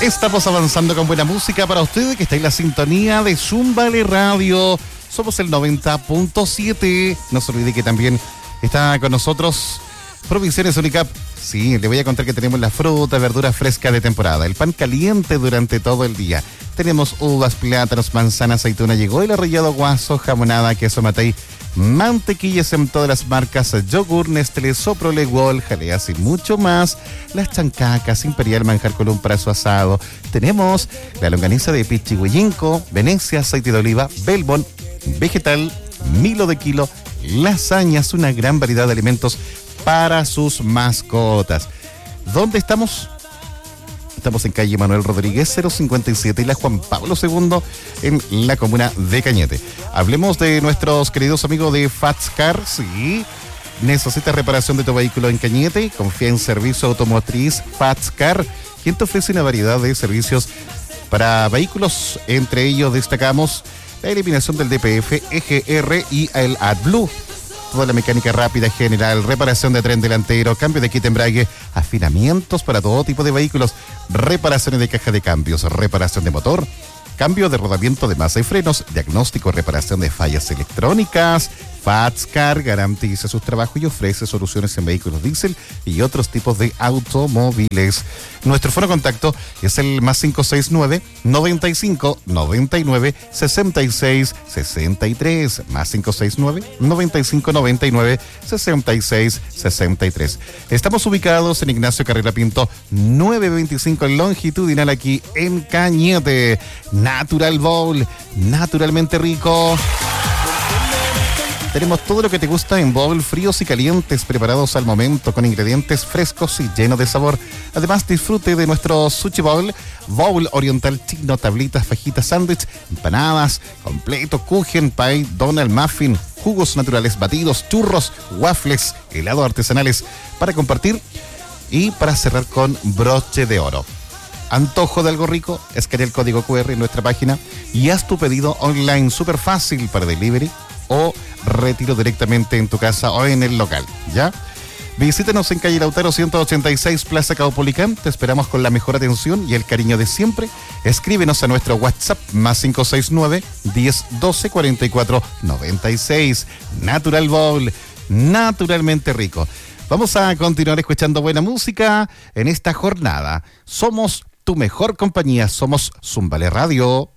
Estamos avanzando con buena música para ustedes que está en la sintonía de Zumbale Radio. Somos el 90.7. No se olvide que también está con nosotros Provisiones Unicap. Sí, le voy a contar que tenemos la fruta, verdura fresca de temporada, el pan caliente durante todo el día. Tenemos uvas, plátanos, manzanas, aceituna, llegó el arrollado guaso, jamonada, queso matey, mantequillas en todas las marcas, yogur, Nestlé, Soprole, Wall, jaleas y mucho más. Las chancacas, Imperial, manjar column para su asado. Tenemos la longaniza de Pichihuillinco, Venecia, aceite de oliva, Belbon, vegetal, Milo de kilo, lasañas, una gran variedad de alimentos para sus mascotas. ¿Dónde estamos? Estamos en calle Manuel Rodríguez 057 y la Juan Pablo II en la comuna de Cañete. Hablemos de nuestros queridos amigos de Fats Car. Sí, necesitas reparación de tu vehículo en Cañete, confía en servicio automotriz Fats Car, quien te ofrece una variedad de servicios para vehículos. Entre ellos destacamos la eliminación del DPF, EGR y el AdBlue. Toda la mecánica rápida general, reparación de tren delantero, cambio de kit embrague, afinamientos para todo tipo de vehículos, reparaciones de caja de cambios, reparación de motor, cambio de rodamiento de masa y frenos, diagnóstico, reparación de fallas electrónicas. Fats Car garantiza sus trabajos y ofrece soluciones en vehículos diésel y otros tipos de automóviles. Nuestro foro contacto es el +569 95 99 66 63, +569 95 99 66 63. Estamos ubicados en Ignacio Carrera Pinto 925 en longitudinal aquí en Cañete. Natural Bowl, naturalmente rico. Tenemos todo lo que te gusta en bowl, fríos y calientes, preparados al momento, con ingredientes frescos y llenos de sabor. Además, disfrute de nuestro sushi bowl, bowl oriental chino, tablitas, fajitas, sándwich, empanadas, completo, kuchen, pie, donut, muffin, jugos naturales, batidos, churros, waffles, helados artesanales para compartir y para cerrar con broche de oro. Antojo de algo rico, escanea el código QR en nuestra página y haz tu pedido online, súper fácil para delivery o retiro directamente en tu casa o en el local, ¿ya? Visítanos en calle Lautaro 186, Plaza Caupolicán. Te esperamos con la mejor atención y el cariño de siempre. Escríbenos a nuestro WhatsApp +569 10 12 44 96. Natural Bowl, naturalmente rico. Vamos a continuar escuchando buena música en esta jornada. Somos tu mejor compañía, somos Zumbale Radio.